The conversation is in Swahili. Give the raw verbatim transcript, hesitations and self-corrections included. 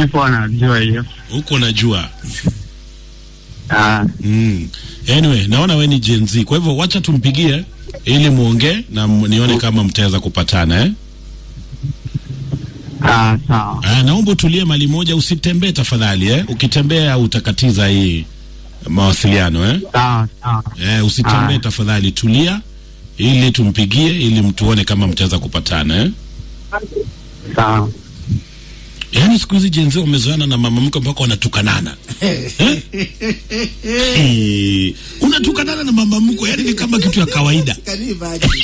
Niko najua hiyo. Uko najua. Ah. Mm. Anyway, naona wewe ni Gen Z. Kwa hivyo wacha tumpigie ili muongee na nione kama mtaweza kupatana eh. Ah, sawa. Ah, naomba utulie mali moja, usitembee tafadhali eh. Ukitembea utakatiza hii mawasiliano eh. Sawa, sawa. Eh, usitembee tafadhali, tulia ili tumpigie ili mtuone kama mtaweza kupatana eh. Sawa. Yaani siku hizi Gen Z wamezoeana na mama mke mpaka wanatukanana. Eh? Eh, unatukanana na mama mko, yaani ni kama kitu ya kawaida.